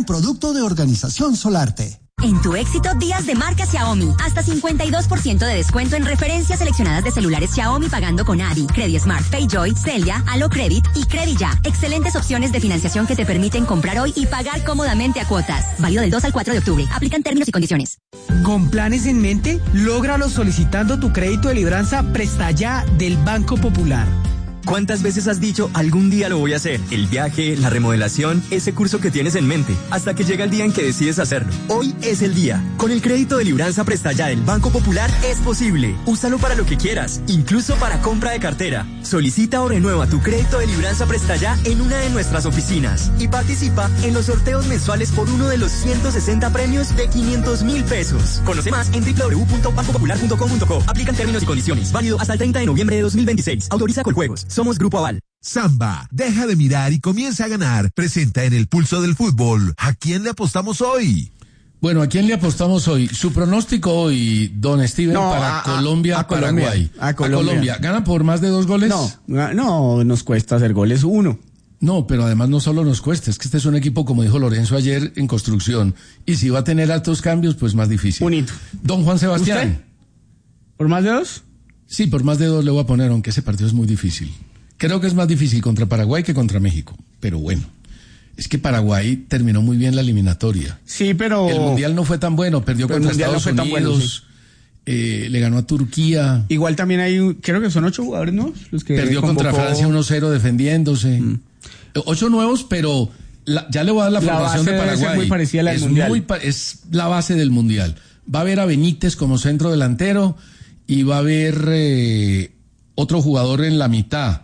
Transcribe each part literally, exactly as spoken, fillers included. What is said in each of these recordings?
producto de Organización Solarte. En tu éxito, días de marca Xiaomi. Hasta cincuenta y dos por ciento de descuento en referencias seleccionadas de celulares Xiaomi pagando con Adi, Credismart, Payjoy, Celia, Alo Credit y Credilla. Excelentes opciones de financiación que te permiten comprar hoy y pagar cómodamente a cuotas. Válido del dos al cuatro de octubre. Aplican términos y condiciones. ¿Con planes en mente? Lógralo solicitando tu crédito de libranza Presta Ya del Banco Popular. ¿Cuántas veces has dicho, algún día lo voy a hacer? El viaje, la remodelación, ese curso que tienes en mente, hasta que llega el día en que decides hacerlo. Hoy es el día. Con el crédito de libranza Presta Ya del Banco Popular es posible. Úsalo para lo que quieras, incluso para compra de cartera. Solicita o renueva tu crédito de libranza Presta Ya en una de nuestras oficinas y participa en los sorteos mensuales por uno de los ciento sesenta premios de quinientos mil pesos. Conoce más en doble u doble u doble u punto banco popular punto com punto co. Aplican términos y condiciones. Válido hasta el treinta de noviembre de dos mil veintiséis. Autoriza Coljuegos. Somos Grupo Aval. Samba, deja de mirar y comienza a ganar. Presenta en el Pulso del Fútbol. ¿A quién le apostamos hoy? Bueno, ¿a quién le apostamos hoy? Su pronóstico hoy, don Steven, no, para a, Colombia, a, a Paraguay. A Colombia. A Colombia. ¿Ganan por más de dos goles? No, no, nos cuesta hacer goles uno. No, pero además no solo nos cuesta, es que este es un equipo, como dijo Lorenzo ayer, en construcción. Y si va a tener altos cambios, pues más difícil. Bonito. Don Juan Sebastián. ¿Usted? ¿Por más de dos? Sí, por más de dos le voy a poner, aunque ese partido es muy difícil. Creo que es más difícil contra Paraguay que contra México, pero bueno. Es que Paraguay terminó muy bien la eliminatoria. Sí, pero... El Mundial no fue tan bueno, perdió contra Estados no Unidos, bueno, sí. eh, le ganó a Turquía. Igual también hay, creo que son ocho jugadores, ¿no? Los que perdió convocó... contra Francia uno cero defendiéndose. Mm. Ocho nuevos, pero la, ya le voy a dar la, la formación de Paraguay. Es muy parecida a la del es Mundial. Muy, es la base del Mundial. Va a haber a Benítez como centro delantero y va a haber eh, otro jugador en la mitad.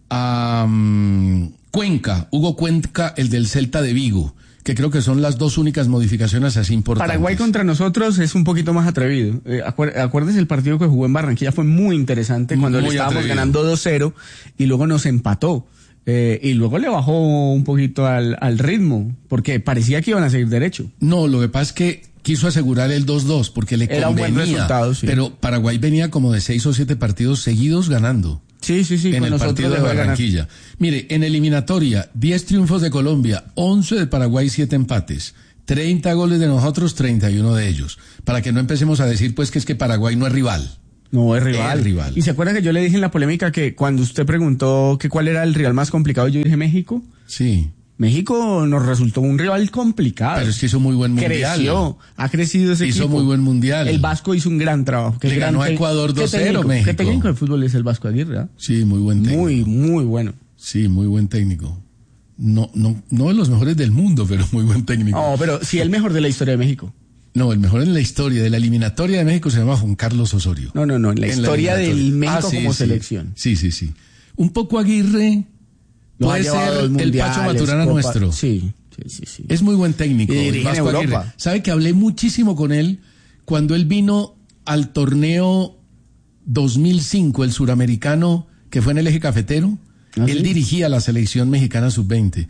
A um, Cuenca, Hugo Cuenca, el del Celta de Vigo, que creo que son las dos únicas modificaciones así importantes. Paraguay contra nosotros es un poquito más atrevido. Eh, acuer- acuérdese el partido que jugó en Barranquilla, fue muy interesante cuando muy le estábamos atrevido. ganando dos cero y luego nos empató. Eh, y luego le bajó un poquito al, al ritmo, porque parecía que iban a seguir derecho. No, lo que pasa es que quiso asegurar el dos dos, porque le Era convenía. un buen resultado, sí. Pero Paraguay venía como de seis o siete partidos seguidos ganando. Sí, sí, sí. En el partido de Barranquilla. Mire, en eliminatoria, diez triunfos de Colombia, once de Paraguay, siete empates. treinta goles de nosotros, treinta y uno de ellos. Para que no empecemos a decir, pues, que es que Paraguay no es rival. No, es rival. Es rival. ¿Y se acuerda que yo le dije en la polémica que cuando usted preguntó que cuál era el rival más complicado, yo dije México? Sí. México nos resultó un rival complicado. Pero es que hizo muy buen mundial. Creció, ha crecido ese hizo equipo. Hizo muy buen mundial. El Vasco hizo un gran trabajo. Le gran ganó a Ecuador dos cero, México. ¿Qué técnico de fútbol es el Vasco Aguirre? ¿eh? Sí, muy buen técnico. Muy, muy bueno. Sí, muy buen técnico. No, no, no de los mejores del mundo, pero muy buen técnico. No, pero sí el mejor de la historia de México. No, el mejor en la historia de la eliminatoria de México se llama Juan Carlos Osorio. No, no, no, en la en historia la del México ah, sí, como sí. selección. Sí, sí, sí. Un poco Aguirre puede ser el Pacho Maturana Copa, nuestro. Sí, sí, sí, sí. Es muy buen técnico. Y Vasco Aguirre. Europa. Sabe que hablé muchísimo con él cuando él vino al torneo dos mil cinco, el suramericano, que fue en el Eje Cafetero. ¿Ah, él sí? dirigía la selección mexicana sub veinte.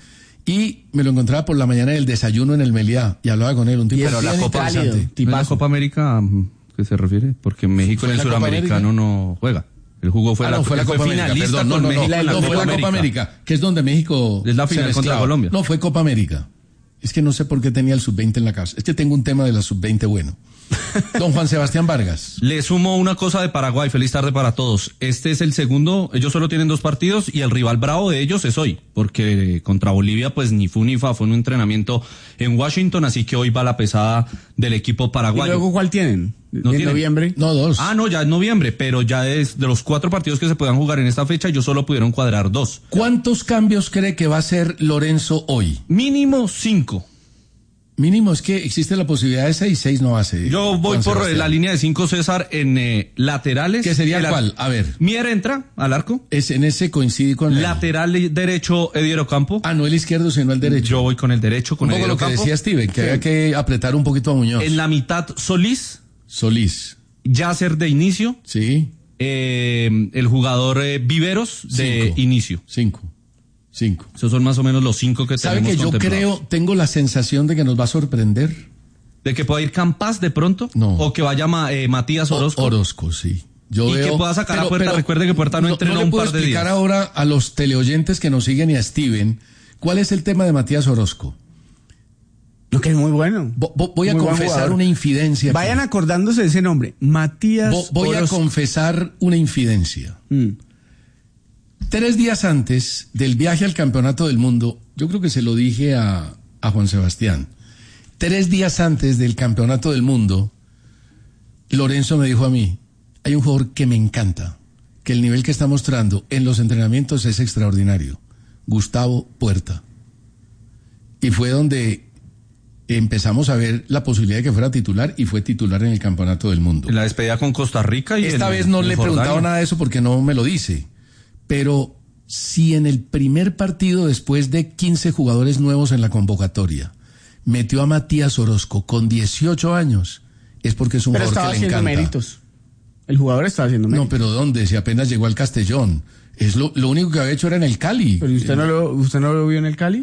Y me lo encontraba por la mañana en el desayuno en el Meliá y hablaba con él, un tipo pero la Copa, ¿no es la Copa América que se refiere? Porque México en el suramericano no juega. El jugó fue, ah, la, no, fue la Copa América, perdón, no, no, no, no, no fue la Copa América, que es donde México es la final contra Colombia. No, fue Copa América. Es que no sé por qué tenía el sub veinte en la casa. Es que tengo un tema de la sub veinte bueno. Don Juan Sebastián Vargas. Le sumo una cosa de Paraguay. Feliz tarde para todos. Este es el segundo. Ellos solo tienen dos partidos y el rival bravo de ellos es hoy. Porque contra Bolivia, pues ni fu ni fa. Fue un entrenamiento en Washington. Así que hoy va la pesada del equipo paraguayo. ¿Y luego cuál tienen? ¿No ¿En tienen? noviembre? No, dos. Ah, no, ya es noviembre. Pero ya es de los cuatro partidos que se puedan jugar en esta fecha, ellos solo pudieron cuadrar dos. ¿Cuántos cambios cree que va a hacer Lorenzo hoy? Mínimo cinco. Mínimo es que existe la posibilidad de seis, seis no hace. Yo voy por Sebastián. La línea de cinco, César, en eh, laterales. ¿Qué sería el, cuál? A ver. Mier entra al arco. Es, en ese coincide con... Lateral el... derecho, Edier Ocampo. Ah, no el izquierdo, sino el derecho. Yo voy con el derecho, con Edier Ocampo. Un poco lo que decía Steven, que sí. había que apretar un poquito a Muñoz. En la mitad, Solís. Solís. Yasser de inicio. Sí. Eh, el jugador eh, Viveros de Cinco. inicio. Cinco. Cinco. Esos son más o menos los cinco que ¿Sabe tenemos que yo creo, tengo la sensación de que nos va a sorprender? ¿De que pueda ir Campas de pronto? No. ¿O que vaya eh, Matías Orozco? O, Orozco, sí. Yo y veo, que pueda sacar pero, a Puerta. Pero, Recuerde que Puerta no, no entrenó no un par de días. No le puedo explicar ahora a los teleoyentes que nos siguen y a Steven cuál es el tema de Matías Orozco. Lo que es muy bueno. Bo, bo, voy a muy confesar una infidencia. Vayan aquí. Acordándose de ese nombre, Matías bo, Voy Orozco. a confesar una infidencia. Mm. Tres días antes del viaje al Campeonato del Mundo, yo creo que se lo dije a, a Juan Sebastián, tres días antes del Campeonato del Mundo, Lorenzo me dijo a mí, hay un jugador que me encanta, que el nivel que está mostrando en los entrenamientos es extraordinario, Gustavo Puerta. Y fue donde empezamos a ver la posibilidad de que fuera titular y fue titular en el Campeonato del Mundo. En la despedida con Costa Rica y Esta el, vez no el le he Jordania. preguntado nada de eso porque no me lo dice. Pero si en el primer partido, después de quince jugadores nuevos en la convocatoria, metió a Matías Orozco con dieciocho años, es porque es un pero jugador que le encanta. Pero estaba haciendo méritos. El jugador estaba haciendo méritos. No, pero ¿dónde? Si apenas llegó al Castellón. Es lo, lo único que había hecho era en el Cali. ¿Pero usted no lo, usted no lo vio en el Cali?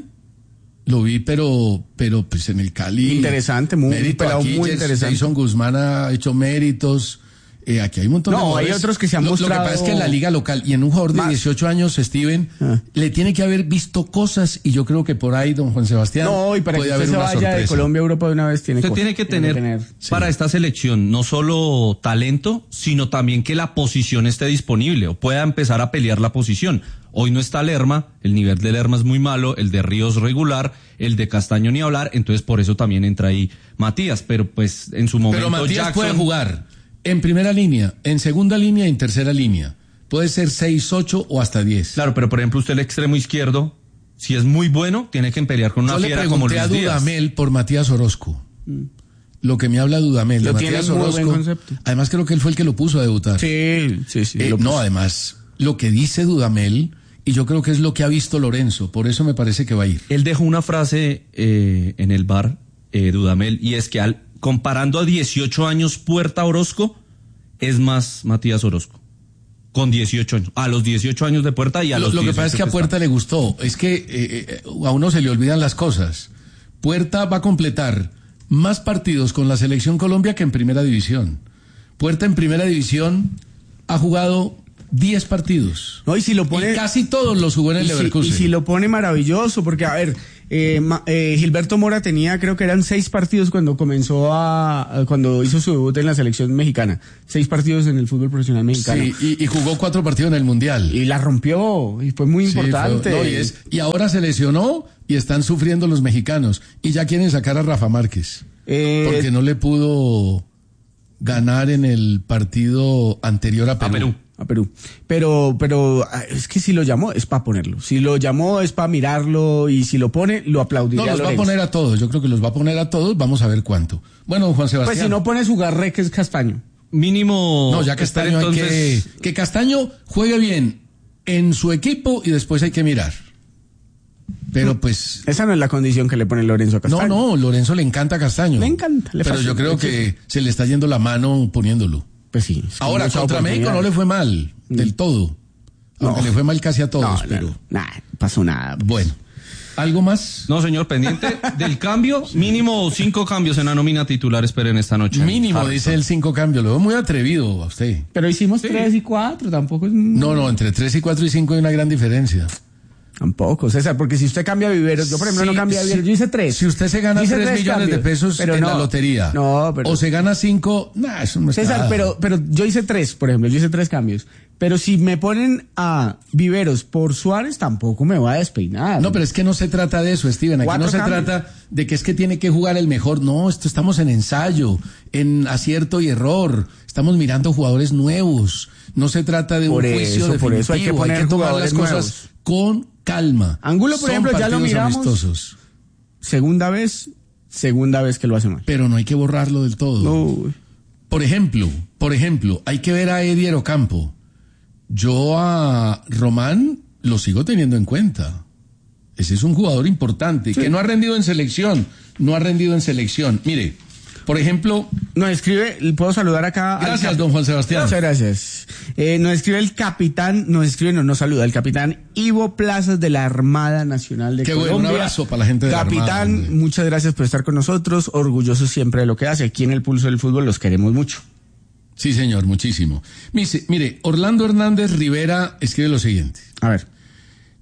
Lo vi, pero pero pues en el Cali. Interesante, muy, mérito, pelado, aquí muy interesante. Jason Guzmán ha hecho méritos. Eh, aquí hay un montón no, de jugadores. hay otros que se han lo, mostrado... Lo que pasa es que en la liga local y en un jugador de más. dieciocho años, Steven, ah. le tiene que haber visto cosas y yo creo que por ahí, don Juan Sebastián, no, y para puede que haber usted una se vaya sorpresa. de Colombia a Europa de una vez tiene Usted cosas, tiene que tener, tiene que tener para sí. esta selección no solo talento, sino también que la posición esté disponible o pueda empezar a pelear la posición. Hoy no está Lerma, el nivel de Lerma es muy malo, el de Ríos regular, el de Castaño ni hablar, entonces por eso también entra ahí Matías, pero pues en su momento Pero Matías Jackson... puede jugar en primera línea, en segunda línea y en tercera línea. Puede ser seis, ocho o hasta diez. Claro, pero por ejemplo usted el extremo izquierdo, si es muy bueno, tiene que pelear con una Yo fiera como Luis Díaz. Yo le pregunté a Dudamel por Matías Orozco. Mm. Lo que me habla Dudamel de Matías Orozco. Además creo que él fue el que lo puso a debutar. Sí, sí, sí. Eh, no, además, lo que dice Dudamel, y yo creo que es lo que ha visto Lorenzo, por eso me parece que va a ir. Él dejó una frase eh, en el bar, eh, Dudamel, y es que al, comparando a dieciocho años Puerta Orozco, es más Matías Orozco. Con dieciocho años. A los dieciocho años de Puerta y a lo, los Lo que pasa es que a Puerta está. le gustó. Es que eh, a uno se le olvidan las cosas. Puerta va a completar más partidos con la Selección Colombia que en Primera División. Puerta en Primera División ha jugado diez partidos. No, y si lo pone... Y casi todos los jugó en el y Leverkusen. Si, y si lo pone maravilloso, porque a ver... Eh, eh, Gilberto Mora tenía, creo que eran seis partidos cuando comenzó a, a, cuando hizo su debut en la selección mexicana. Seis partidos en el fútbol profesional mexicano. Sí, y, y jugó cuatro partidos en el Mundial. Y la rompió, y fue muy sí, importante. Fue, no, y, es, y ahora se lesionó y están sufriendo los mexicanos. Y ya quieren sacar a Rafa Márquez. Eh, porque no le pudo ganar en el partido anterior a Perú. A Perú. A Perú. Pero, pero es que si lo llamó es para ponerlo. Si lo llamó es para mirarlo y si lo pone, lo aplaudiría. No, los Lorenzo. Va a poner a todos. Yo creo que los va a poner a todos. Vamos a ver cuánto. Bueno, Juan Sebastián. Pues si no pone su Garré, que es Castaño. Mínimo. No, ya Castaño entonces... hay que, que Castaño juegue bien en su equipo y después hay que mirar. Pero pues... Esa no es la condición que le pone Lorenzo a Castaño. No, no, Lorenzo le encanta a Castaño. Le encanta. Le pero fascina, yo creo que se le está yendo la mano poniéndolo. Pues sí. Ahora, contra México no le fue mal, mm. del todo. Aunque no. le fue mal casi a todos, no, pero... No, nah, pasó nada. Pues. Bueno. ¿Algo más? No, señor, pendiente del cambio, mínimo cinco cambios en la nómina titular, esperen esta noche. Mínimo, Harrison. Dice el cinco cambios, lo veo muy atrevido a usted. Pero hicimos sí. tres y cuatro, tampoco es... No, no, entre tres y cuatro y cinco hay una gran diferencia. Tampoco, César, porque si usted cambia Viveros, yo por ejemplo sí, no cambia Viveros, yo hice tres. Si usted se gana tres, tres millones cambios, de pesos en no, la lotería, no, pero, o se gana cinco, nah, eso no es César, nada. pero, pero yo hice tres, por ejemplo, yo hice tres cambios. Pero si me ponen a Viveros por Suárez, tampoco me va a despeinar. No, pero es que no se trata de eso, Steven. Aquí no se cambios. trata de que es que tiene que jugar el mejor. No, esto estamos en ensayo, en acierto y error. Estamos mirando jugadores nuevos. No se trata de por un juicio eso, definitivo. Por eso hay que poner hay que tomar las cosas nuevos. con calma. Angulo, por Son ejemplo, ya lo miramos. Amistosos. Segunda vez, segunda vez que lo hace mal. Pero no hay que borrarlo del todo. Uy. Por ejemplo, por ejemplo, hay que ver a Eddie Ocampo. Yo a Román lo sigo teniendo en cuenta. Ese es un jugador importante, sí. que no ha rendido en selección, no ha rendido en selección. Mire, por ejemplo... Nos escribe, ¿puedo saludar acá? Gracias, al... don Juan Sebastián. Muchas gracias. Eh, nos escribe el capitán, nos escribe, no nos saluda, el capitán Ivo Plazas de la Armada Nacional de Qué Colombia. Bueno, un abrazo para la gente de capitán, la Armada. Capitán, muchas gracias por estar con nosotros, orgullosos siempre de lo que hace. Aquí en el Pulso del Fútbol los queremos mucho. Sí, señor, muchísimo. Mire, mire, Orlando Hernández Rivera escribe lo siguiente. A ver.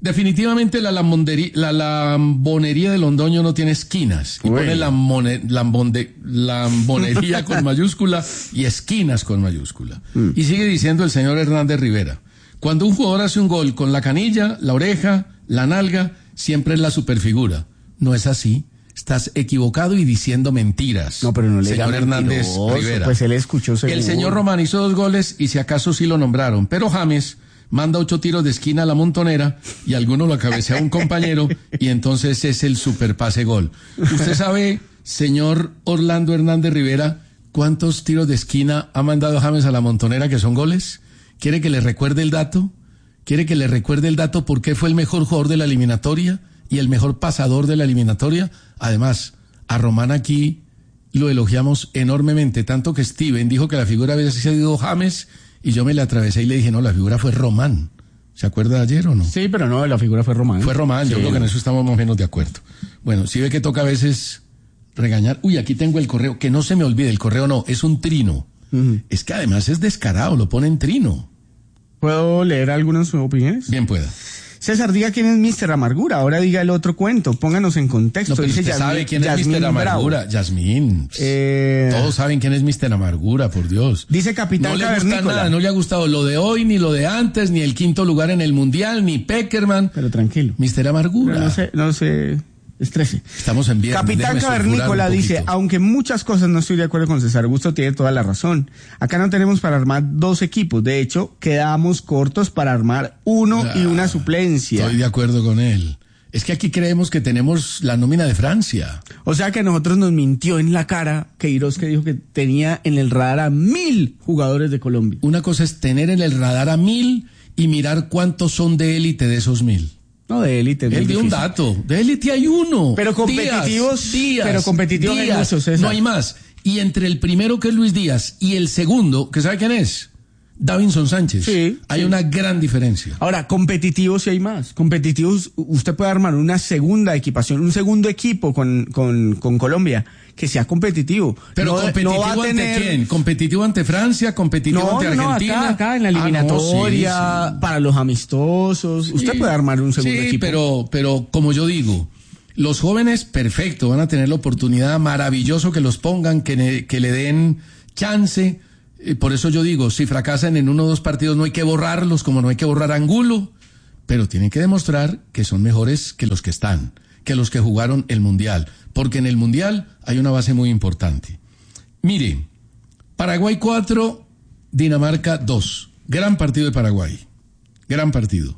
Definitivamente la, lambondería, la lambonería de Londoño no tiene esquinas. Y Uy. pone lambone, lambonde, lambonería con mayúscula y esquinas con mayúscula. Mm. Y sigue diciendo el señor Hernández Rivera. Cuando un jugador hace un gol con la canilla, la oreja, la nalga, siempre es la superfigura. No es así. Estás equivocado y diciendo mentiras. No, pero no le señor Hernández mentiroso, Rivera. Pues él escuchó seguro. El señor Román hizo dos goles y si acaso sí lo nombraron. Pero James manda ocho tiros de esquina a la montonera y alguno lo cabecea a un compañero y entonces es el superpase gol. ¿Usted sabe, señor Orlando Hernández Rivera, cuántos tiros de esquina ha mandado James a la montonera que son goles? ¿Quiere que le recuerde el dato? ¿Quiere que le recuerde el dato por qué fue el mejor jugador de la eliminatoria y el mejor pasador de la eliminatoria? Además, a Román aquí lo elogiamos enormemente, tanto que Steven dijo que la figura había sido James y yo me le atravesé y le dije, no, la figura fue Román. ¿Se acuerda de ayer o no? Sí, pero no, la figura fue Román. Fue Román, sí. Yo creo que en eso estamos más o menos de acuerdo. Bueno, si ve que toca a veces regañar. Uy, aquí tengo el correo, que no se me olvide, el correo no, es un trino. Uh-huh. Es que además es descarado, lo pone en trino. ¿Puedo leer algunas opiniones? Bien pueda. César, diga quién es mister Amargura, ahora diga el otro cuento, pónganos en contexto. No, pero dice usted Yasmín, sabe quién es Yasmín mister Amargura. Yasmín. Eh... Todos saben quién es mister Amargura, por Dios. Dice Capitán No le Cavernícola. gusta nada, no le ha gustado lo de hoy, ni lo de antes, ni el quinto lugar en el Mundial, ni Peckerman. Pero tranquilo. mister Amargura. Pero no se, no se estrese. Estamos en viernes. Capitán Cavernícola dice, aunque muchas cosas no estoy de acuerdo con César Augusto, tiene toda la razón. Acá no tenemos para armar dos equipos. De hecho, quedamos cortos para armar uno ah, y una suplencia. Estoy de acuerdo con él. Es que aquí creemos que tenemos la nómina de Francia. O sea que a nosotros nos mintió en la cara Queiroz, que dijo que tenía en el radar a mil jugadores de Colombia. Una cosa es tener en el radar a mil y mirar cuántos son de élite de esos mil. No, de élite. Él dio un dato. De élite hay uno. Pero competitivos. Díaz, pero competitivos Díaz, hay muchos, César. No hay más. Y entre el primero, que es Luis Díaz, y el segundo, que ¿sabe quién es? Davinson Sánchez. Sí. Hay sí. una gran diferencia. Ahora, competitivos sí hay más. Competitivos, usted puede armar una segunda equipación, un segundo equipo con, con, con Colombia, que sea competitivo. Pero no, competitivo no va a tener... ante quién? ¿Competitivo ante Francia? ¿Competitivo no, ante no, Argentina? No, acá, acá en la eliminatoria, ah, no, sí, sí. Para los amistosos. Usted sí. puede armar un segundo sí, equipo. Sí, pero, pero como yo digo, los jóvenes, perfecto, van a tener la oportunidad, maravilloso que los pongan, que, ne, que le den chance. Por eso yo digo, si fracasan en uno o dos partidos no hay que borrarlos, como no hay que borrar a Angulo, pero tienen que demostrar que son mejores que los que están, que los que jugaron el Mundial, porque en el Mundial hay una base muy importante. Mire, Paraguay cuatro, Dinamarca dos. Gran partido de Paraguay, gran partido.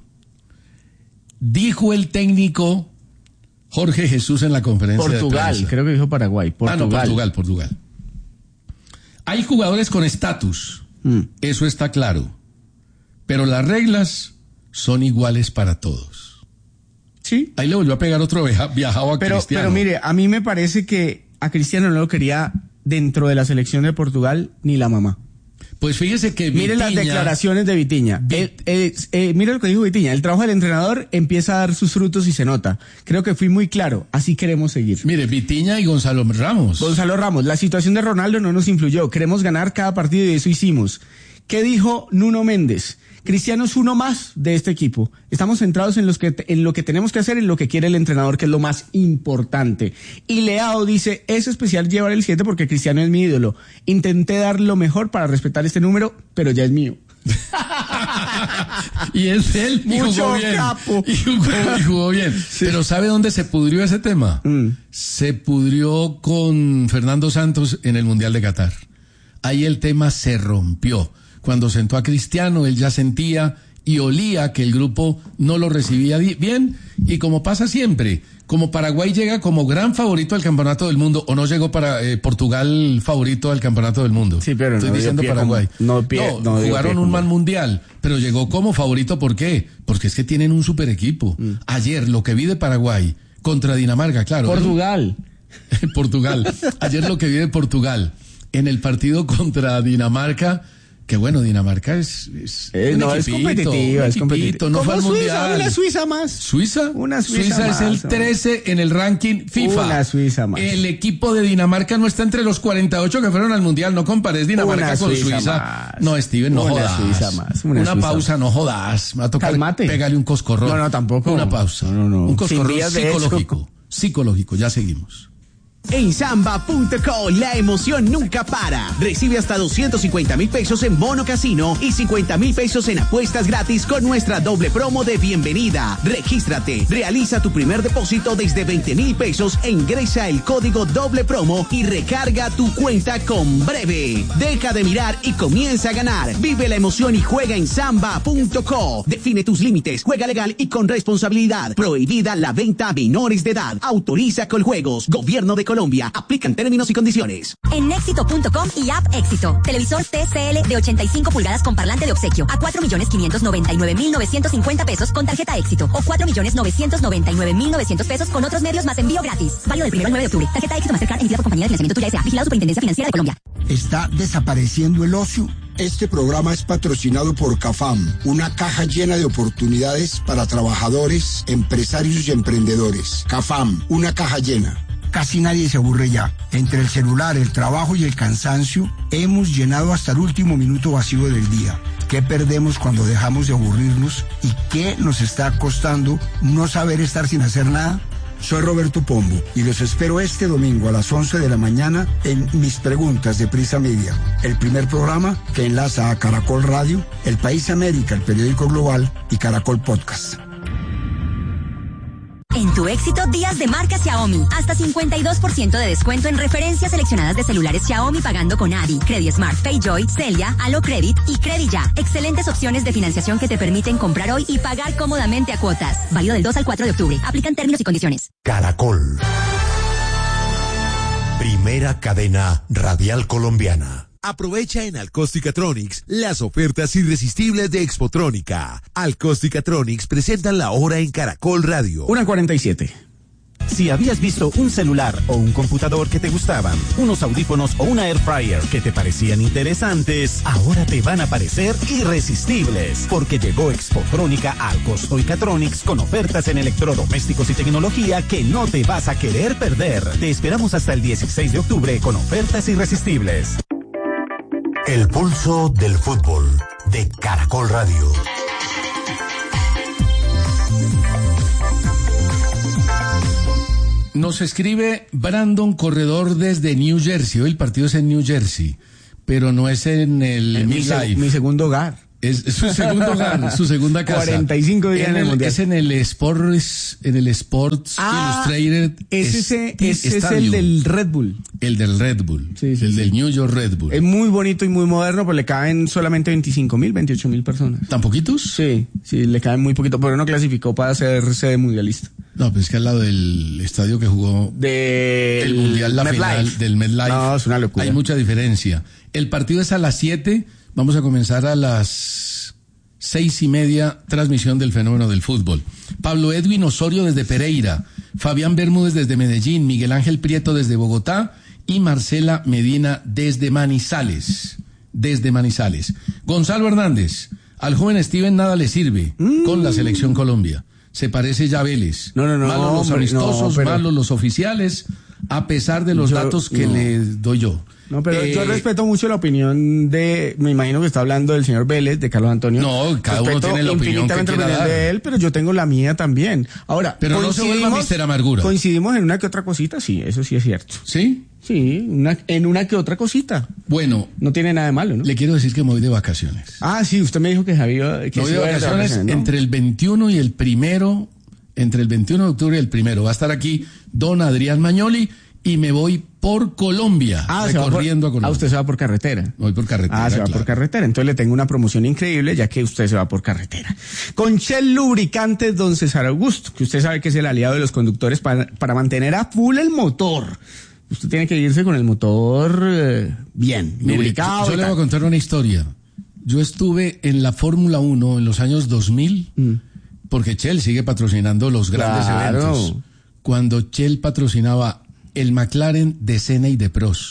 Dijo el técnico Jorge Jesús en la conferencia Portugal, de prensa. creo que dijo Paraguay. Portugal. Ah, no, Portugal, Portugal. Hay jugadores con estatus, mm. eso está claro, pero las reglas son iguales para todos. Sí. Ahí le volvió a pegar otro viaja, viajado a pero, Cristiano. Pero mire, a mí me parece que a Cristiano no lo quería dentro de la selección de Portugal ni la mamá. Pues fíjese que Vitinha... Mire las declaraciones de Vitinha. Vit... Eh, eh, eh, mire lo que dijo Vitinha. El trabajo del entrenador empieza a dar sus frutos y se nota. Creo que fui muy claro. Así queremos seguir. Mire, Vitinha y Gonzalo Ramos. Gonzalo Ramos. La situación de Ronaldo no nos influyó. Queremos ganar cada partido y eso hicimos. ¿Qué dijo Nuno Méndez? Cristiano es uno más de este equipo. Estamos centrados en, los que, en lo que tenemos que hacer, en lo que quiere el entrenador, que es lo más importante. Y Leao dice, es especial llevar el siete porque Cristiano es mi ídolo. Intenté dar lo mejor para respetar este número, pero ya es mío. Y es él, y Mucho jugó bien. capo. Y jugó, y jugó bien. Sí. Pero ¿sabe dónde se pudrió ese tema? Mm. Se pudrió con Fernando Santos en el Mundial de Qatar. Ahí el tema se rompió. Cuando sentó a Cristiano, él ya sentía y olía que el grupo no lo recibía bien. Y como pasa siempre, como Paraguay llega como gran favorito al campeonato del mundo, o no llegó para eh, Portugal favorito al campeonato del mundo. Sí, pero Estoy no diciendo pie Paraguay. Como, no, pie, no, no jugaron un mal mundial, pero llegó como favorito. ¿Por qué? Porque es que tienen un super equipo. Mm. Ayer lo que vi de Paraguay contra Dinamarca, claro. Portugal. Portugal. Ayer lo que vi de Portugal en el partido contra Dinamarca. Que bueno, Dinamarca es... es, eh, no, equipito, es competitiva, es competitiva. No fue al Suiza, mundial. Una Suiza más. ¿Suiza? Una Suiza, Suiza más, es el trece en el ranking FIFA. Una Suiza más. El equipo de Dinamarca no está entre los cuarenta y ocho que fueron al mundial. No compares Dinamarca una con Suiza. Suiza. Más. No, Steven, no una jodas. Suiza más. Una, una Suiza pausa, más. no jodas. Me va a tocar Calmate. pegarle un coscorrón. No, no, tampoco. Una pausa. No, no, no. Un coscorrón psicológico. Hecho. Psicológico, ya seguimos. En Samba punto co la emoción nunca para. Recibe hasta doscientos cincuenta mil pesos en bono casino y cincuenta mil pesos en apuestas gratis con nuestra doble promo de bienvenida. Regístrate, realiza tu primer depósito desde veinte mil pesos e ingresa el código doble promo y recarga tu cuenta con Breve. Deja de mirar y comienza a ganar. Vive la emoción y juega en Samba punto co. Define tus límites, juega legal y con responsabilidad. Prohibida la venta a menores de edad. Autoriza Coljuegos, Gobierno de Colombia. Aplican términos y condiciones. En éxito punto com y App Éxito. Televisor T C L de ochenta y cinco pulgadas con parlante de obsequio a cuatro millones quinientos noventa y nueve mil novecientos cincuenta pesos con tarjeta Éxito o cuatro millones novecientos noventa y nueve mil novecientos pesos con otros medios más envío gratis. Válido del primero al nueve de octubre. Tarjeta Éxito Mastercard emitida por Compañía de Financiamiento Tuya S A. Vigilado Superintendencia Financiera de Colombia. ¿Está desapareciendo el ocio? Este programa es patrocinado por CAFAM, una caja llena de oportunidades para trabajadores, empresarios y emprendedores. CAFAM, una caja llena. Casi nadie se aburre ya. Entre el celular, el trabajo y el cansancio, hemos llenado hasta el último minuto vacío del día. ¿Qué perdemos cuando dejamos de aburrirnos? ¿Y qué nos está costando no saber estar sin hacer nada? Soy Roberto Pombo y los espero este domingo a las once de la mañana en Mis Preguntas de Prisa Media, el primer programa que enlaza a Caracol Radio, El País América, el periódico global y Caracol Podcast. En tu éxito, días de marca Xiaomi. Hasta cincuenta y dos por ciento de descuento en referencias seleccionadas de celulares Xiaomi pagando con Adi, Credit Smart, PayJoy, Celia, Alo Credit y Credit-Ya. Excelentes opciones de financiación que te permiten comprar hoy y pagar cómodamente a cuotas. Válido del dos al cuatro de octubre. Aplican términos y condiciones. Caracol. Primera cadena radial colombiana. Aprovecha en Alcosticatronics las ofertas irresistibles de Expotrónica. Alcosticatronics presentan la hora en Caracol Radio. una cuarenta y siete. Si habías visto un celular o un computador que te gustaban, unos audífonos o una air fryer que te parecían interesantes, ahora te van a parecer irresistibles, porque llegó Expotrónica a Alcosticatronics con ofertas en electrodomésticos y tecnología que no te vas a querer perder. Te esperamos hasta el dieciséis de octubre con ofertas irresistibles. El pulso del fútbol de Caracol Radio. Nos escribe Brandon Corredor desde New Jersey. Hoy el partido es en New Jersey, pero no es en el mi, seg- mi segundo hogar. Es, es su segundo hogar, su segunda casa. cuarenta y cinco días en, en el, el Mundial. Es en el Sports, en el Sports ah, Illustrated. Ese, ese es el del Red Bull. El del Red Bull. Sí, sí, el sí. del New York Red Bull. Es muy bonito y muy moderno, pero le caben solamente veinticinco mil, veintiocho mil personas. ¿Tan poquitos? Sí, sí, le caben muy poquito, pero no clasificó para ser sede mundialista. No, pues es que al lado del estadio que jugó de el Mundial, la MetLife. final del MetLife. No, es una locura. Hay mucha diferencia. El partido es a las siete. Vamos a comenzar a las seis y media, transmisión del fenómeno del fútbol. Pablo Edwin Osorio desde Pereira, Fabián Bermúdez desde Medellín, Miguel Ángel Prieto desde Bogotá y Marcela Medina desde Manizales. Desde Manizales. Gonzalo Hernández, al joven Steven nada le sirve mm. con la selección Colombia. Se parece ya a Vélez. No, no, no. Malos los hombre, amistosos, no, pero... malos los oficiales, a pesar de los yo, datos que no. le doy yo. No, pero eh, yo respeto mucho la opinión de, me imagino que está hablando del señor Vélez, de Carlos Antonio. No, cada respeto uno tiene la opinión que quiera dar. De él, pero yo tengo la mía también. Ahora, pero no se vuelva mister Amargura. Coincidimos en una que otra cosita, sí, eso sí es cierto. ¿Sí? Sí, una, en una que otra cosita. Bueno. No tiene nada de malo, ¿no? Le quiero decir que me voy de vacaciones. Ah, sí, usted me dijo que había... Que me voy de vacaciones, de vacaciones ¿no? entre el veintiuno y el primero, entre el veintiuno de octubre y el primero. Va a estar aquí don Adrián Mañoli y me voy por Colombia, ah, recorriendo por, a Colombia. Ah, usted se va por carretera. Voy por carretera. Ah, se va claro. por carretera. Entonces le tengo una promoción increíble, ya que usted se va por carretera. Con Shell Lubricantes, don César Augusto, que usted sabe que es el aliado de los conductores para, para mantener a full el motor. Usted tiene que irse con el motor eh, bien, Mire, lubricado. Yo, yo le voy a contar una historia. Yo estuve en la Fórmula uno en los años dos mil, mm. porque Shell sigue patrocinando los grandes claro. eventos. Cuando Shell patrocinaba el McLaren de Senna y de Prost.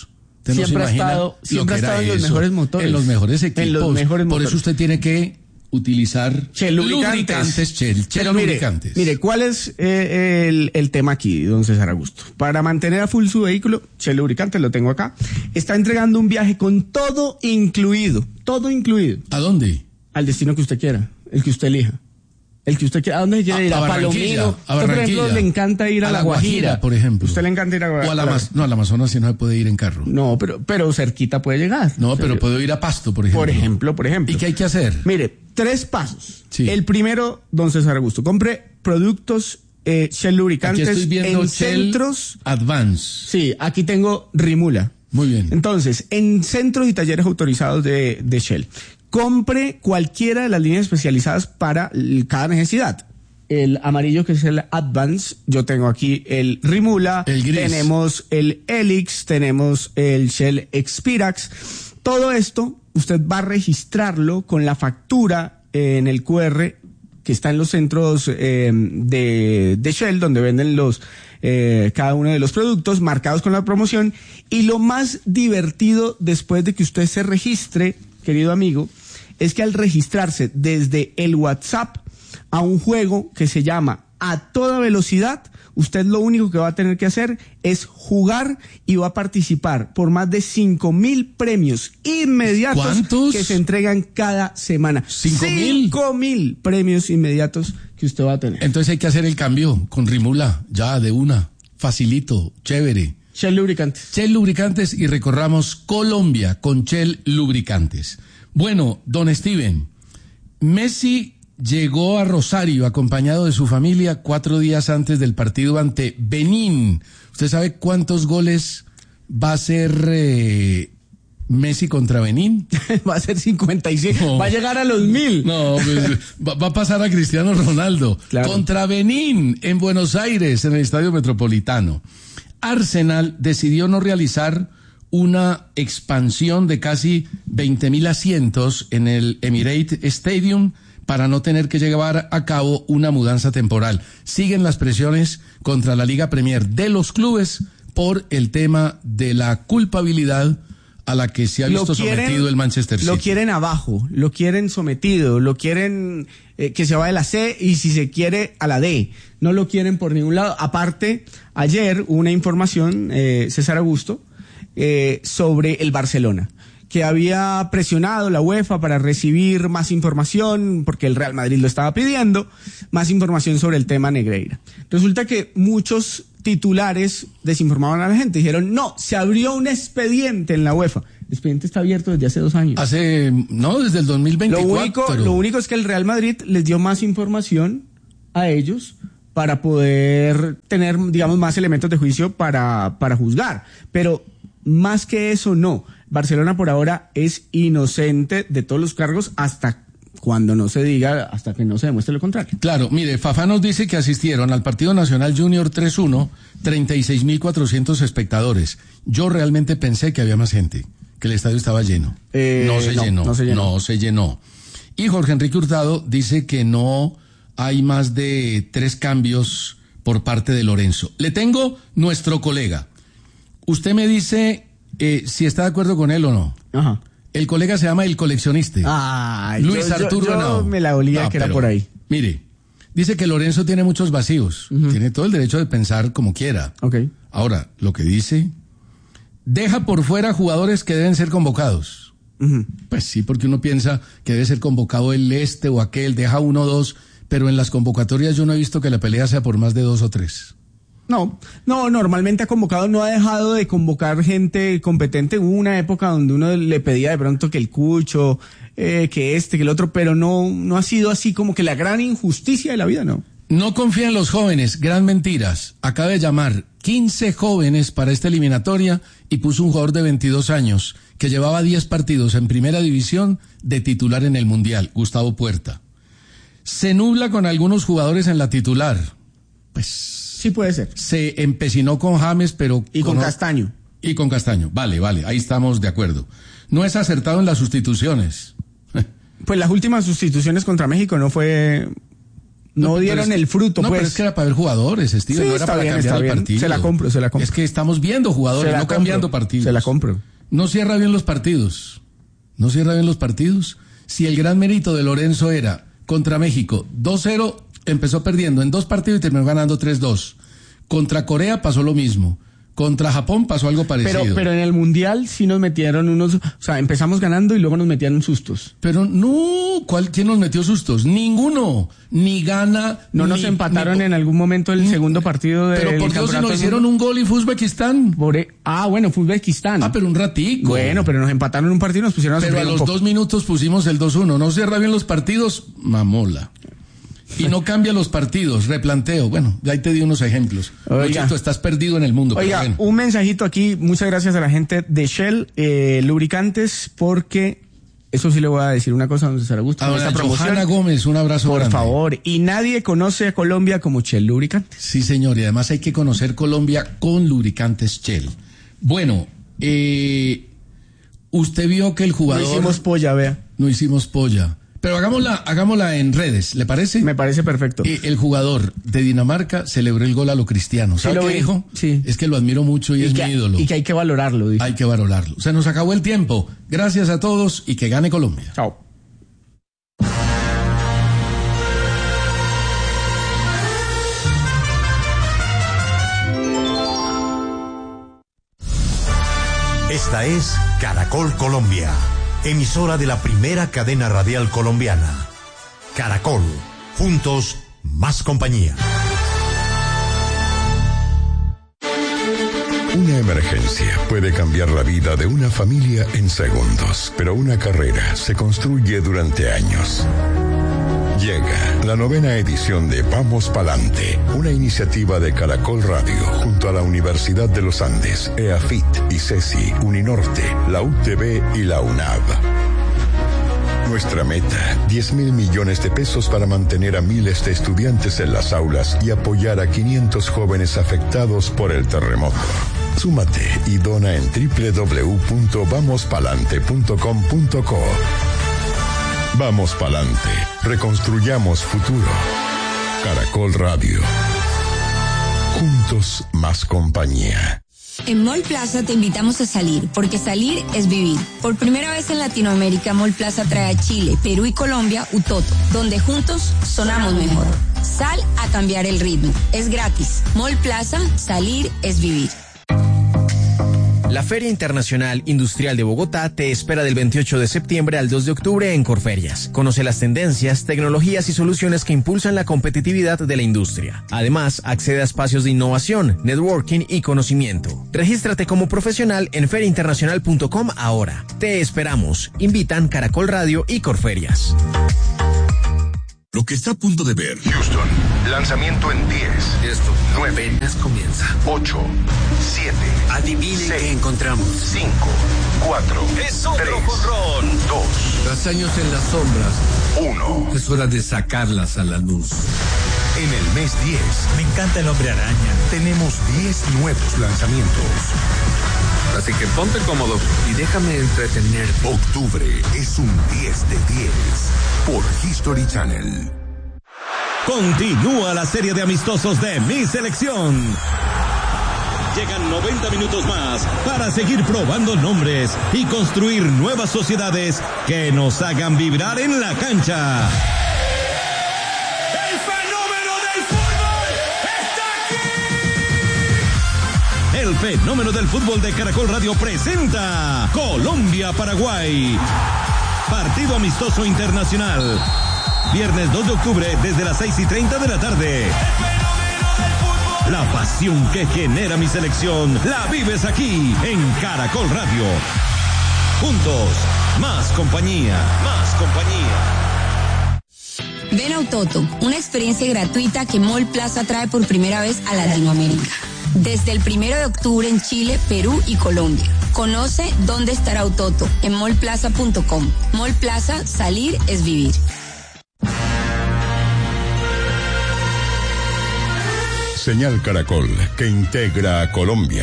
Usted siempre no se ha imagina estado, siempre ha estado en los eso, mejores motores. En los mejores equipos. En los mejores Por motores. eso usted tiene que utilizar Shell lubricantes. Shell, Shell Pero mire, lubricantes. mire, ¿cuál es eh, el, el tema aquí, don César Augusto? Para mantener a full su vehículo, Shell lubricantes, lo tengo acá, está entregando un viaje con todo incluido, todo incluido. ¿A dónde? Al destino que usted quiera, el que usted elija. El que usted quiera. ¿A dónde quiere ir? A, A, a Palomino. A Usted, por ejemplo, Barranquilla. le encanta ir a, A la la Guajira, Guajira, por ejemplo. Usted le encanta ir a Guajira. O a la Amaz- no, al Amazonas sí no se puede ir en carro. No, pero, pero cerquita puede llegar. No, pero puedo ir a Pasto, por ejemplo. Por ejemplo, por ejemplo. ¿Y qué hay que hacer? Mire, tres pasos. Sí. El primero, don César Augusto, compre productos eh, Shell Aquí lubricantes estoy viendo en Shell centros. Advance. Sí, aquí tengo Rimula. Muy bien. Entonces, en centros y talleres autorizados de, de Shell, compre cualquiera de las líneas especializadas para el- cada necesidad. El amarillo, que es el Advance, yo tengo aquí el Rimula, El gris. tenemos el Helix, tenemos el Shell Expirax. Todo esto usted va a registrarlo con la factura eh, en el Q R que está en los centros eh, de, de Shell, donde venden los eh, cada uno de los productos marcados con la promoción. Y lo más divertido después de que usted se registre, querido amigo, es que al registrarse desde el WhatsApp a un juego que se llama A Toda Velocidad, usted lo único que va a tener que hacer es jugar y va a participar por más de cinco mil premios inmediatos. ¿Cuántos? Que se entregan cada semana. ¿Cinco mil? Cinco mil premios inmediatos que usted va a tener. Entonces hay que hacer el cambio con Rimula, ya de una. Facilito, chévere. Shell Lubricantes. Shell Lubricantes y recorramos Colombia con Shell Lubricantes. Bueno, don Steven, Messi llegó a Rosario acompañado de su familia cuatro días antes del partido ante Benín. ¿Usted sabe cuántos goles va a hacer eh, Messi contra Benín? Va a ser cincuenta y seis. No. Va a llegar a los mil. No, pues, va, va a pasar a Cristiano Ronaldo. Claro. Contra Benín en Buenos Aires, en el Estadio Metropolitano. Arsenal decidió no realizar una expansión de casi veinte mil asientos en el Emirates Stadium para no tener que llevar a cabo una mudanza temporal. Siguen las presiones contra la Liga Premier de los clubes por el tema de la culpabilidad a la que se ha visto sometido el Manchester City. Lo quieren abajo, lo quieren sometido, lo quieren eh, que se vaya a la C y si se quiere a la D. No lo quieren por ningún lado. Aparte, ayer hubo una información, eh, César Augusto, eh, sobre el Barcelona, que había presionado la UEFA para recibir más información, porque el Real Madrid lo estaba pidiendo, más información sobre el tema Negreira. Resulta que muchos titulares desinformaban a la gente, dijeron, no, se abrió un expediente en la UEFA. El expediente está abierto desde hace dos años. Hace, no, desde el dos mil veinticuatro. Lo único, lo único es que el Real Madrid les dio más información a ellos para poder tener, digamos, más elementos de juicio para, para juzgar. Pero más que eso, no. Barcelona por ahora es inocente de todos los cargos hasta cuando no se diga, hasta que no se demuestre lo contrario. Claro, mire, Fafá nos dice que asistieron al Partido Nacional Junior tres uno, treinta y seis mil cuatrocientos espectadores. Yo realmente pensé que había más gente, que el estadio estaba lleno. Eh, no, se no, llenó, no se llenó. no se llenó. Y Jorge Enrique Hurtado dice que no hay más de tres cambios por parte de Lorenzo. Le tengo nuestro colega. Usted me dice eh, si está de acuerdo con él o no. Ajá. El colega se llama El Coleccionista. Ah, Luis yo, Arturo yo, yo Henao. me la olía No, que era pero, por ahí. Mire, dice que Lorenzo tiene muchos vacíos. Uh-huh. Tiene todo el derecho de pensar como quiera. Okay. Ahora, lo que dice, deja por fuera jugadores que deben ser convocados. Uh-huh. Pues sí, porque uno piensa que debe ser convocado el este o aquel, deja uno o dos, pero en las convocatorias yo no he visto que la pelea sea por más de dos o tres. No, no, normalmente ha convocado, no ha dejado de convocar gente competente. Hubo una época donde uno le pedía de pronto que el Cucho, eh, que este, que el otro, pero no, no ha sido así como que la gran injusticia de la vida, ¿no? No confía en los jóvenes, gran mentiras. Acaba de llamar quince jóvenes para esta eliminatoria y puso un jugador de veintidós años que llevaba diez partidos en primera división de titular en el Mundial, Gustavo Puerta. Se nubla con algunos jugadores en la titular. Pues sí puede ser. Se empecinó con James, pero... Y con, con Castaño. Y con Castaño. Vale, vale, ahí estamos de acuerdo. No es acertado en las sustituciones. Pues las últimas sustituciones contra México no fue... No, no dieron el fruto, no, pues. pero es que era para ver jugadores, Steven, sí, no era para bien, cambiar el bien. partido. Se la compro, se la compro. Es que estamos viendo jugadores, no compro, cambiando partidos. Se la compro. no cierra bien los partidos. No cierra bien los partidos. Si el gran mérito de Lorenzo era contra México, dos cero, empezó perdiendo en dos partidos y terminó ganando tres dos. Contra Corea pasó lo mismo. Contra Japón pasó algo parecido. Pero, pero en el Mundial sí nos metieron unos... O sea, empezamos ganando y luego nos metieron sustos. Pero no, ¿cuál, ¿quién nos metió sustos? Ninguno. Ni Gana... ¿No ni, nos empataron ni, en algún momento el segundo partido del Pero por Dios, si nos hicieron mundo? un gol y fue Uzbekistán. Por, ah, bueno, fue Uzbekistán. Ah, pero un ratico. Bueno, pero nos empataron un partido y nos pusieron a Pero a los dos minutos pusimos el dos uno. No cierra bien los partidos, mamola. Y no cambia los partidos, replanteo. Bueno, ya ahí te di unos ejemplos. Oye, tú estás perdido en el mundo. Oiga, pero bueno. Un mensajito aquí. Muchas gracias a la gente de Shell eh, Lubricantes, porque eso sí le voy a decir una cosa, don César Augusto. A doña Johanna Gómez, un abrazo Por grande. favor. Y nadie conoce a Colombia como Shell Lubricantes. Sí, señor. Y además hay que conocer Colombia con lubricantes Shell. Bueno, eh, usted vio que el jugador... No hicimos polla, vea. No hicimos polla. Pero hagámosla, hagámosla en redes, ¿le parece? Me parece perfecto. Eh, el jugador de Dinamarca celebró el gol a lo cristiano. ¿Sabe sí, lo qué vi. dijo? Sí. Es que lo admiro mucho y, y es que, mi ídolo. Y que hay que valorarlo. Dijo. Hay que valorarlo. Se nos acabó el tiempo. Gracias a todos y que gane Colombia. Chao. Esta es Caracol Colombia, emisora de la primera cadena radial colombiana. Caracol, juntos, más compañía. Una emergencia puede cambiar la vida de una familia en segundos, pero una carrera se construye durante años. Llega la novena edición de Vamos Palante, una iniciativa de Caracol Radio junto a la Universidad de los Andes, EAFIT, ICESI, Uninorte, la U T B y la UNAV. Nuestra meta, diez mil millones de pesos para mantener a miles de estudiantes en las aulas y apoyar a quinientos jóvenes afectados por el terremoto. Súmate y dona en doble u doble u doble u punto vamos palante punto com punto co. Vamos Palante, reconstruyamos futuro. Caracol Radio. Juntos más compañía. En Mall Plaza te invitamos a salir, porque salir es vivir. Por primera vez en Latinoamérica, Mall Plaza trae a Chile, Perú y Colombia Utoto, donde juntos sonamos mejor. Sal a cambiar el ritmo. Es gratis. Mall Plaza, salir es vivir. La Feria Internacional Industrial de Bogotá te espera del veintiocho de septiembre al dos de octubre en Corferias. Conoce las tendencias, tecnologías y soluciones que impulsan la competitividad de la industria. Además, accede a espacios de innovación, networking y conocimiento. Regístrate como profesional en feria internacional punto com ahora. Te esperamos. Invitan Caracol Radio y Corferias. Lo que está a punto de ver. Houston, lanzamiento en diez. Esto nueve. Apenas comienza. ocho, siete. Adivinen qué encontramos. cinco, cuatro. Es otro jonrón. dos. Tras años en las sombras. uno. Es hora de sacarlas a la luz. En el mes diez. Me encanta el Hombre Araña. Tenemos diez nuevos lanzamientos. Así que ponte cómodo y déjame entretener. Octubre es un diez de diez por History Channel. Continúa la serie de amistosos de Mi Selección. Llegan noventa minutos más para seguir probando nombres y construir nuevas sociedades que nos hagan vibrar en la cancha. El fenómeno del fútbol de Caracol Radio presenta Colombia-Paraguay. Partido amistoso internacional. Viernes dos de octubre desde las seis y treinta de la tarde. La pasión que genera Mi Selección la vives aquí en Caracol Radio. Juntos, más compañía, más compañía. Ven a Utoto, una experiencia gratuita que Mall Plaza trae por primera vez a Latinoamérica. Desde el primero de octubre en Chile, Perú y Colombia. Conoce dónde estará Utoto en mall plaza punto com. Mall Plaza, salir es vivir. Señal Caracol, que integra a Colombia.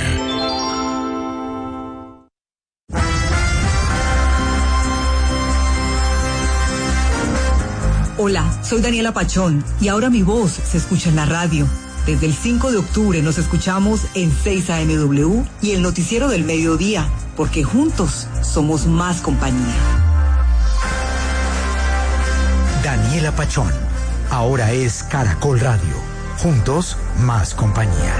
Hola, soy Daniela Pachón y ahora mi voz se escucha en la radio. Desde el cinco de octubre nos escuchamos en seis A M W y el noticiero del mediodía, porque juntos somos más compañía. Daniela Pachón, ahora es Caracol Radio. Juntos, más compañía.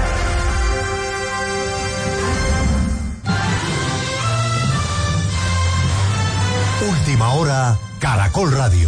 Última hora, Caracol Radio.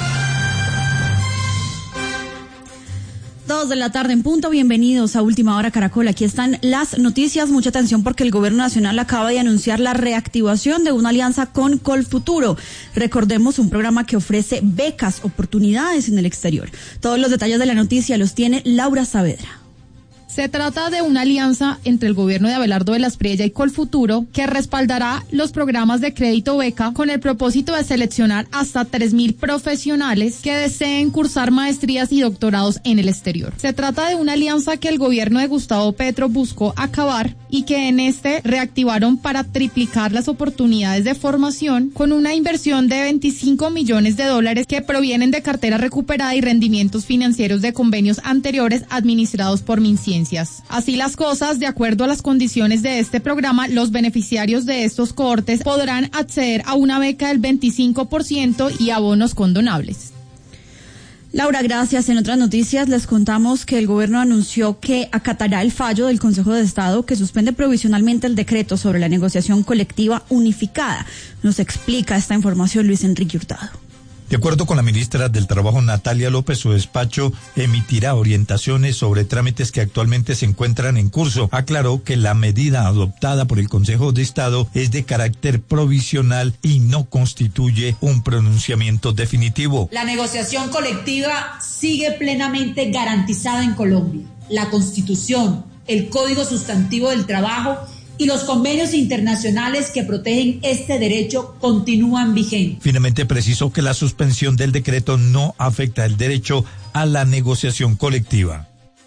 Dos de la tarde en punto, bienvenidos a Última Hora Caracol. Aquí están las noticias, mucha atención porque el gobierno nacional acaba de anunciar la reactivación de una alianza con Colfuturo. Recordemos, un programa que ofrece becas, oportunidades en el exterior. Todos los detalles de la noticia los tiene Laura Saavedra. Se trata de una alianza entre el gobierno de Abelardo de la Espriella y Colfuturo que respaldará los programas de crédito beca con el propósito de seleccionar hasta tres mil profesionales que deseen cursar maestrías y doctorados en el exterior. Se trata de una alianza que el gobierno de Gustavo Petro buscó acabar y que en este reactivaron para triplicar las oportunidades de formación con una inversión de veinticinco millones de dólares que provienen de cartera recuperada y rendimientos financieros de convenios anteriores administrados por MinCiencias. Así las cosas, de acuerdo a las condiciones de este programa, los beneficiarios de estos cohortes podrán acceder a una beca del veinticinco por ciento y a bonos condonables. Laura, gracias. En otras noticias les contamos que el gobierno anunció que acatará el fallo del Consejo de Estado que suspende provisionalmente el decreto sobre la negociación colectiva unificada. Nos explica esta información Luis Enrique Hurtado. De acuerdo con la ministra del Trabajo, Natalia López, su despacho emitirá orientaciones sobre trámites que actualmente se encuentran en curso. Aclaró que la medida adoptada por el Consejo de Estado es de carácter provisional y no constituye un pronunciamiento definitivo. La negociación colectiva sigue plenamente garantizada en Colombia. La Constitución, el Código Sustantivo del Trabajo y los convenios internacionales que protegen este derecho continúan vigentes. Finalmente precisó que la suspensión del decreto no afecta el derecho a la negociación colectiva.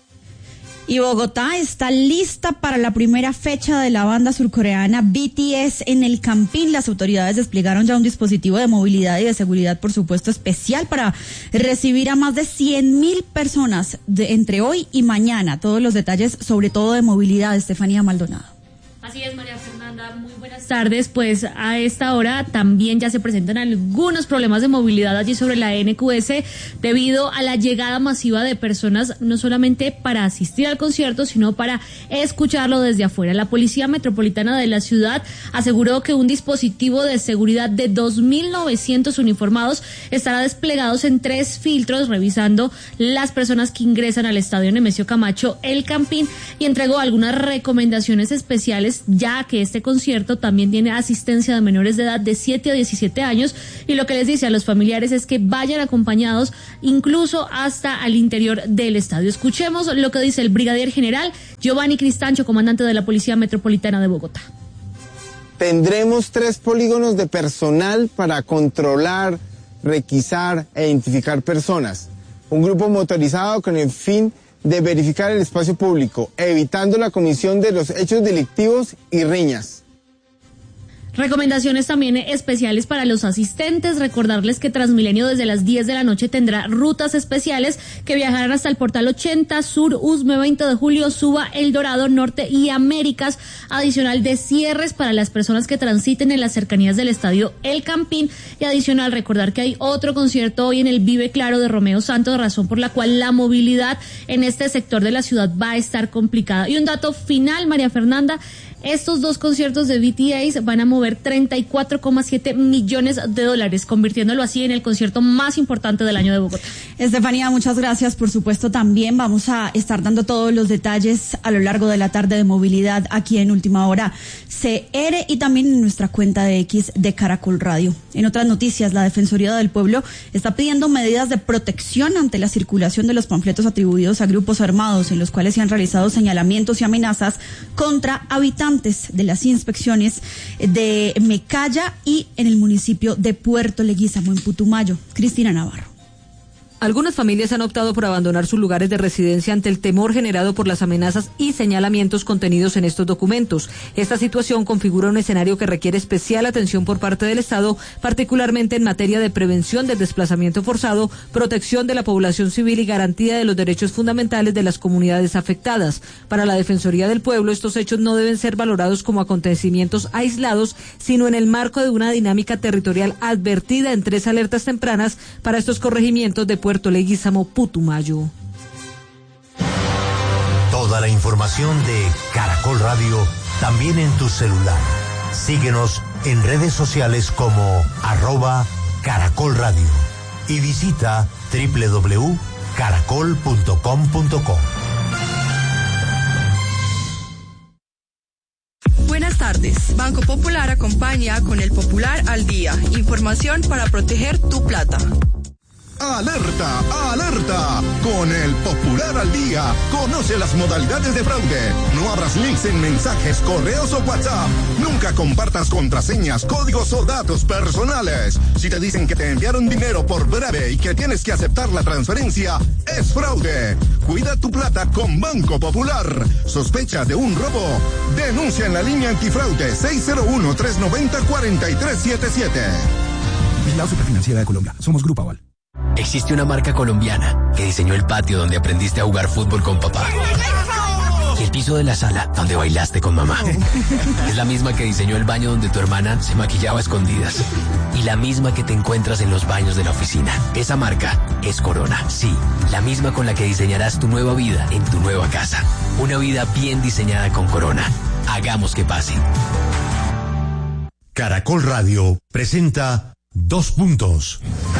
Y Bogotá está lista para la primera fecha de la banda surcoreana B T S en el Campín. Las autoridades desplegaron ya un dispositivo de movilidad y de seguridad, por supuesto, especial para recibir a más de cien mil personas de, entre hoy y mañana. Todos los detalles, sobre todo de movilidad, Estefanía Maldonado. Así es, María Fernanda, muy buenas tardes. Pues a esta hora también ya se presentan algunos problemas de movilidad allí sobre la N Q S debido a la llegada masiva de personas, no solamente para asistir al concierto, sino para escucharlo desde afuera. La Policía Metropolitana de la ciudad aseguró que un dispositivo de seguridad de dos mil novecientos uniformados estará desplegados en tres filtros, revisando las personas que ingresan al estadio Nemesio Camacho, El Campín, y entregó algunas recomendaciones especiales, ya que este concierto también tiene asistencia de menores de edad de siete a diecisiete años, y lo que les dice a los familiares es que vayan acompañados incluso hasta al interior del estadio. Escuchemos lo que dice el brigadier general Giovanni Cristancho, comandante de la Policía Metropolitana de Bogotá. Tendremos tres polígonos de personal para controlar, requisar e identificar personas. Un grupo motorizado con el fin de verificar el espacio público, evitando la comisión de los hechos delictivos y riñas. Recomendaciones también especiales para los asistentes. Recordarles que Transmilenio desde las diez de la noche tendrá rutas especiales que viajarán hasta el Portal ochenta, Sur, Usme, veinte de julio, Suba, El Dorado, Norte y Américas. Adicional de cierres para las personas que transiten en las cercanías del estadio El Campín. Y adicional, recordar que hay otro concierto hoy en el Vive Claro de Romeo Santos, razón por la cual la movilidad en este sector de la ciudad va a estar complicada. Y un dato final, María Fernanda. Estos dos conciertos de B T S van a mover treinta y cuatro coma siete millones de dólares, convirtiéndolo así en el concierto más importante del año de Bogotá. Estefanía, muchas gracias. Por supuesto, también vamos a estar dando todos los detalles a lo largo de la tarde de movilidad aquí en Última Hora C R y también en nuestra cuenta de X de Caracol Radio. En otras noticias, la Defensoría del Pueblo está pidiendo medidas de protección ante la circulación de los panfletos atribuidos a grupos armados en los cuales se han realizado señalamientos y amenazas contra habitantes de las inspecciones de Mecaya y en el municipio de Puerto Leguízamo, en Putumayo. Cristina Navarro. Algunas familias han optado por abandonar sus lugares de residencia ante el temor generado por las amenazas y señalamientos contenidos en estos documentos. Esta situación configura un escenario que requiere especial atención por parte del Estado, particularmente en materia de prevención del desplazamiento forzado, protección de la población civil y garantía de los derechos fundamentales de las comunidades afectadas. Para la Defensoría del Pueblo, estos hechos no deben ser valorados como acontecimientos aislados, sino en el marco de una dinámica territorial advertida en tres alertas tempranas para estos corregimientos de Puerto Leguízamo, Putumayo. Toda la información de Caracol Radio también en tu celular. Síguenos en redes sociales como arroba Caracol Radio y visita doble u doble u doble u punto caracol punto com punto co. Buenas tardes. Banco Popular acompaña con el Popular al Día. Información para proteger tu plata. ¡Alerta! ¡Alerta! Con el Popular al Día, conoce las modalidades de fraude. No abras links en mensajes, correos o WhatsApp. Nunca compartas contraseñas, códigos o datos personales. Si te dicen que te enviaron dinero por breve y que tienes que aceptar la transferencia, es fraude. Cuida tu plata con Banco Popular. ¿Sospecha de un robo? Denuncia en la línea antifraude seis cero uno, tres nueve cero, cuatro tres siete siete. Vigilado Superfinanciera de Colombia. Somos Grupo Aval. Existe una marca colombiana que diseñó el patio donde aprendiste a jugar fútbol con papá. Y el piso de la sala donde bailaste con mamá. Es la misma que diseñó el baño donde tu hermana se maquillaba a escondidas. Y la misma que te encuentras en los baños de la oficina. Esa marca es Corona. Sí, la misma con la que diseñarás tu nueva vida en tu nueva casa. Una vida bien diseñada con Corona. Hagamos que pase. Caracol Radio presenta Dos Puntos.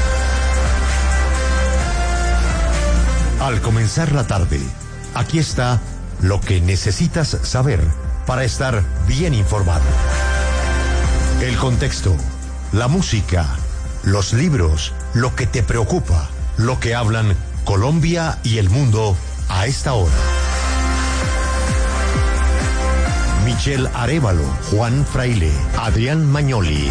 Al comenzar la tarde, aquí está lo que necesitas saber para estar bien informado. El contexto, la música, los libros, lo que te preocupa, lo que hablan Colombia y el mundo a esta hora. Michelle Arévalo, Juan Fraile, Adrián Magnoli.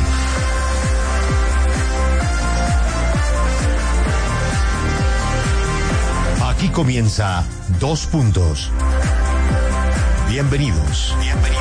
Aquí comienza Dos Puntos. Bienvenidos. Bienvenidos.